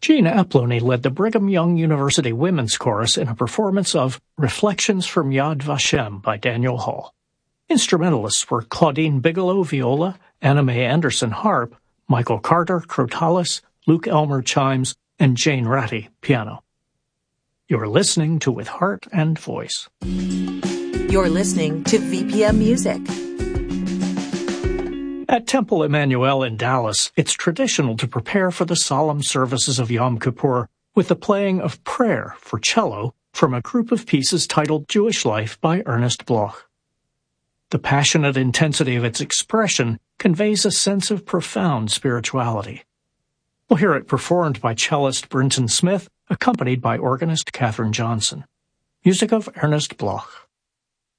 Gene Aplony led the Brigham Young University Women's Chorus in a performance of Reflections from Yad Vashem by Daniel Hall. Instrumentalists were Claudine Bigelow, viola, Anna Mae Anderson, harp, Michael Carter, crotales, Luke Elmer, chimes, and Jane Ratty, piano. You're listening to With Heart and Voice. You're listening to VPM Music. At Temple Emmanuel in Dallas, it's traditional to prepare for the solemn services of Yom Kippur with the playing of Prayer for cello from a group of pieces titled Jewish Life by Ernest Bloch. The passionate intensity of its expression conveys a sense of profound spirituality. We'll hear it performed by cellist Brinton Smith, accompanied by organist Katherine Johnson. Music of Ernest Bloch.